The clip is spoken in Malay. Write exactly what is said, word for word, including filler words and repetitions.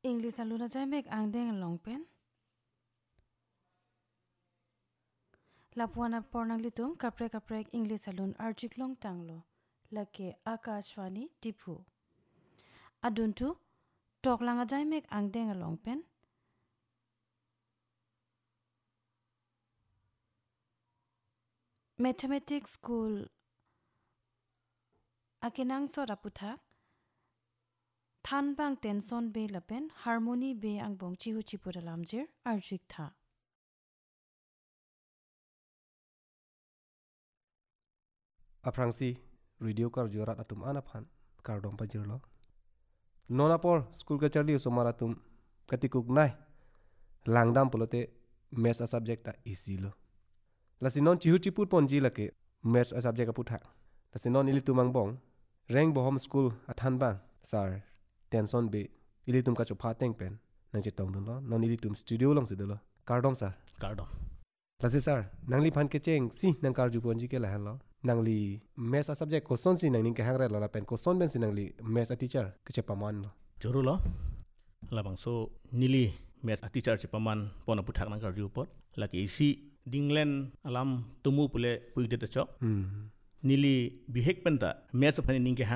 English aluna jai mek angdeng long pen. Lapuana pornang litum kapre kapre English alun arjik long tanglo. Lake Akashwani Tipu. Aduntu tok langa jai mek angdeng long pen. Mathematics school akinang sora puthak. Than bang tenson be lapen harmony be ang bong chihu chipura lamjir arjik tha. Aprangsi radio kar jurat atum anaphan kar dong pajirlo. Nonapor school ka charli usomaratum katikuk nai langdam polote mes a subject ta easy lo. Lasinon chihu chiput ponji lake mes a subject a puthak. Lasinon ilitum ang bong reng bohom school athan bang sar tenson be ilitum ka chopha teng pen nang chitong dun lo non ilitum studio long sidelo kardong sar kardong lasi sar nangli phan ke cheng si nang kar ju ponji ke la lo nangli mes a subject ko son si nang ning ke hang re lo la pen ko son ben si nangli mes a teacher ke che paman lo juru lo labang so nili mes a teacher che paman pona puthak nang kar ju pot laki isi dinglen alam tumu pule puig de chok hmm nili bihek penta mes a phani ning ke